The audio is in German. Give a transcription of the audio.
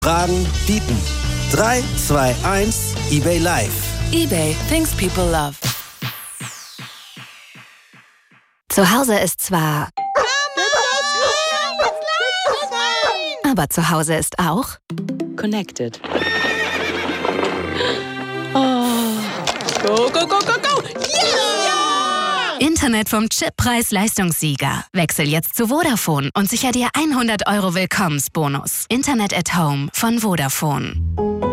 Fragen, bieten. 3, 2, 1, eBay Live. eBay, things people love. Zu Hause ist zwar... Aber zu Hause ist auch... Connected. Oh. Go, go, go, go, go! Yeah! Internet vom Chippreis-Leistungssieger. Wechsel jetzt zu Vodafone und sicher dir 100 € Willkommensbonus. Internet at Home von Vodafone.